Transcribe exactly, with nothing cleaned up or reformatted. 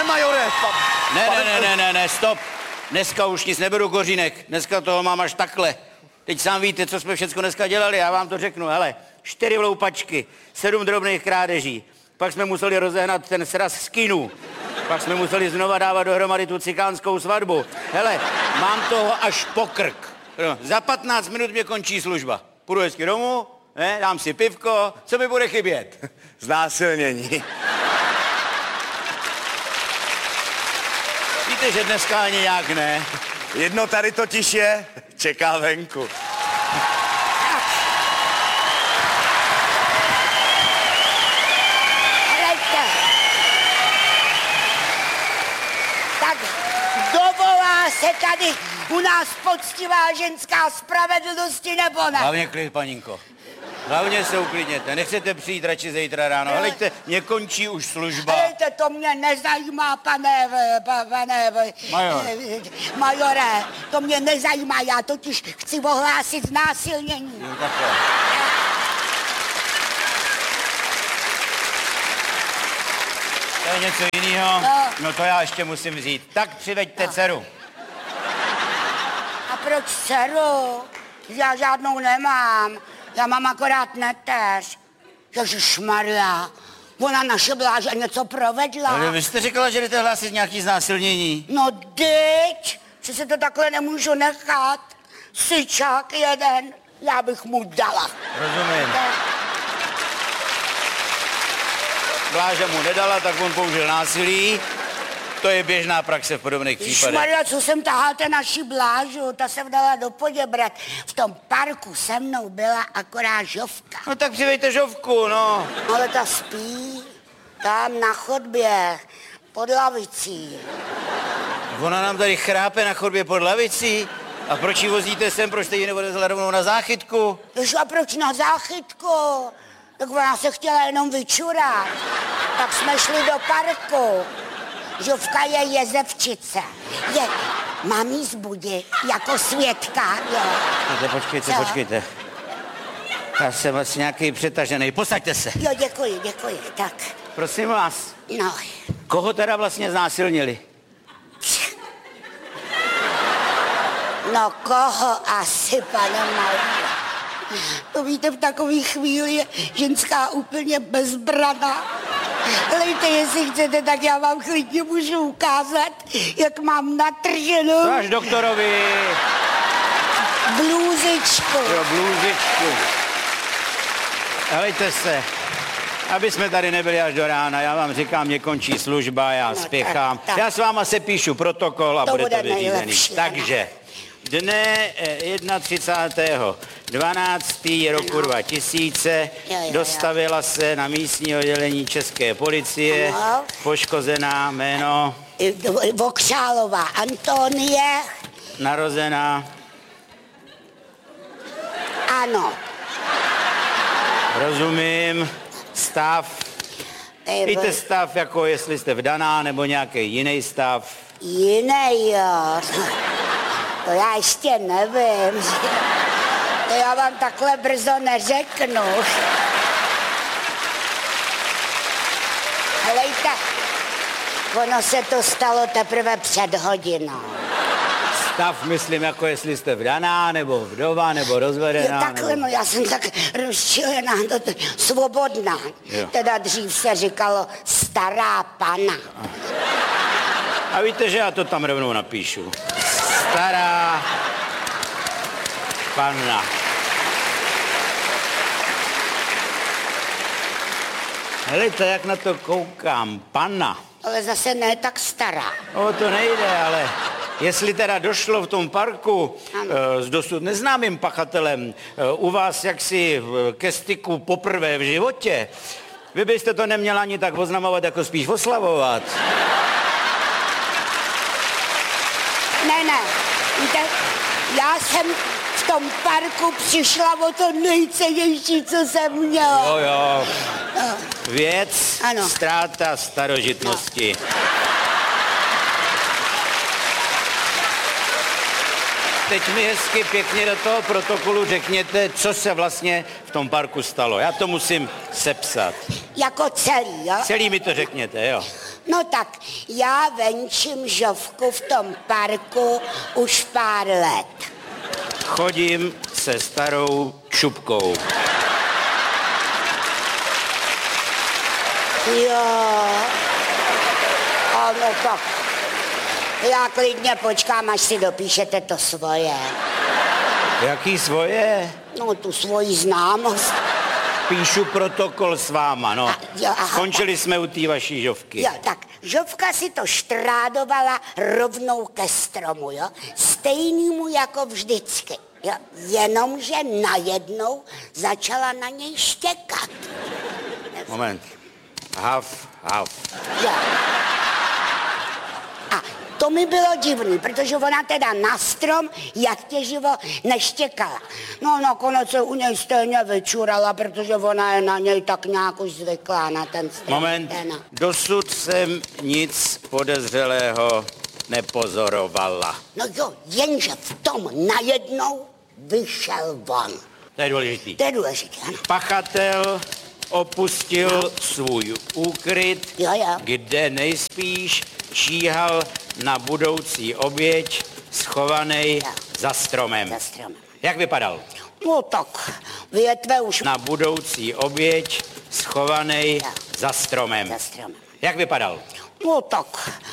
Pane majore, pa, Ne, pane... ne, ne, ne, ne, ne, stop. Dneska už nic neberu kořínek. Dneska toho mám až takhle. Teď sám víte, co jsme všechno dneska dělali, já vám to řeknu. Hele, čtyři vloupačky, sedm drobných krádeží. Pak jsme museli rozehnat ten sraz z kinu. Pak jsme museli znova dávat dohromady tu cikánskou svatbu. Hele, mám toho až po krk. No, za patnáct minut mě končí služba. Půjdu hezky domů, ne, dám si pivko, co mi bude chybět? Znásilnění. Víte, že dneska ani nějak ne. Jedno tady totiž je, čeká venku. Hleďte. Tak dovolá se tady u nás poctivá ženská spravedlnosti, nebo ne? Hlavně klid, paninko. Hlavně se uklidněte, nechcete přijít radši zítra ráno. Hleďte, mě končí už služba. Hleďte, to mě nezajímá, pane, pa, pane Major. majore, to mě nezajímá, já totiž chci ohlásit znásilnění. No, takhle. To je něco jiného. No. No to já ještě musím vzít. Tak přiveďte No. dceru. A proč dceru? Já žádnou nemám. Já mám akorát neteř. Ježišmarja, ona naše bláže něco provedla. Ale vy jste říkala, že jdete hlásit nějaký znásilnění. No dyť, že se to takhle nemůžu nechat. Syčák jeden, já bych mu dala. Rozumím. Bláža mu nedala, tak on použil násilí. To je běžná praxe v podobných případech. Šmarja, co jsem taháte naši Blážu, ta jsem dala do Poděbrad. V tom parku se mnou byla akorát Žovka. No tak přivejte Žovku, no. Ale ta spí tam na chodbě, pod lavicí. Ona nám tady chrápe na chodbě pod lavicí. A proč ji vozíte sem, proč jste ji nevodezla rovnou na záchytku? Jež, a proč na záchytku? Tak ona se chtěla jenom vyčurat. Tak jsme šli do parku. Žovka je jezevčice. Je, mám jí zbudit jako svědka, jo. No, počkejte, Co? počkejte. Já jsem asi nějaký přetažený. Posaďte se. Jo, děkuji, děkuji, tak. Prosím vás, No, koho teda vlastně znásilnili? no koho asi, pane Major? To víte, v takové chvíli je ženská úplně bezbraná. Lejte, jestli chcete, tak já vám klidně můžu ukázat, jak mám natrženou Až doktorovi. blůzičku. Jo, blůzičku. Helejte se, aby jsme tady nebyli až do rána, já vám říkám, mě končí služba, já No, spěchám. tak, tak. Já s váma se píšu protokol a To bude to bude vyřízený. nejlepší, Takže dne eh, třicátého prvního roku dva tisíce Jo, jo, jo. dostavila se na místní oddělení České policie Ano. poškozená jméno, Vokřálová Antonie, narozená, ano. rozumím, stav, Ej, víte stav, jako jestli jste vdaná, nebo nějaký jiný stav. Jiný, jo. To já ještě nevím. To já vám takhle brzo neřeknu. Helejte, ono se to stalo teprve před hodinou. Stav, myslím, jako jestli jste vdaná, nebo vdova, nebo Jo, rozvedená. takhle, nebo... no já jsem tak rozčilená, to, to, svobodná. Jo. Teda dřív se říkalo stará pana. A víte, že já to tam rovnou napíšu. Stará panna. Helejte, jak na to koukám. Panna. Ale zase ne tak stará. O to nejde, ale jestli teda došlo v tom parku e, s dosud neznámým pachatelem e, u vás jaksi e, ke styku poprvé v životě, vy byste to neměla ani tak oznamovat, jako spíš oslavovat. Ne, ne, víte, já jsem v tom parku přišla o to nejcennější, co jsem měla. Jo, jo. Věc, Ano. ztráta starožitnosti. teď mi hezky pěkně do toho protokolu řekněte, co se vlastně v tom parku stalo. Já to musím sepsat. Jako celý, jo? Celý mi to řekněte, jo. No tak, já venčím žovku v tom parku už pár let. Chodím se starou čupkou. Jo. Ano, tak. Já klidně počkám, až si dopíšete to svoje. Jaký svoje? No, tu svoji známost. Píšu protokol s váma, no. A, jo, aha. Skončili jsme u té vaší žovky. Jo, tak žovka si to štrádovala rovnou ke stromu, jo? Stejnýmu jako vždycky, jo? Jenomže najednou začala na něj štěkat. Moment. Hav, hav. Jo. A to mi bylo divný, protože ona teda na strom, jak těživo, neštěkala. No nakonec se u něj stejně vyčurala, protože ona je na něj tak nějak už zvyklá na ten strom. Moment. Ten. Dosud jsem nic podezřelého nepozorovala. No jo, jenže v tom najednou vyšel von. To je důležitý. To je důležité, ano. Pachatel opustil svůj úkryt, Jo, jo. kde nejspíš číhal na budoucí oběť schovaný Jo. za stromem. Za stromem. Jak vypadal? No tak, větve už Na budoucí oběť schovaný Jo. za stromem. za stromem. Jak vypadal? No tak,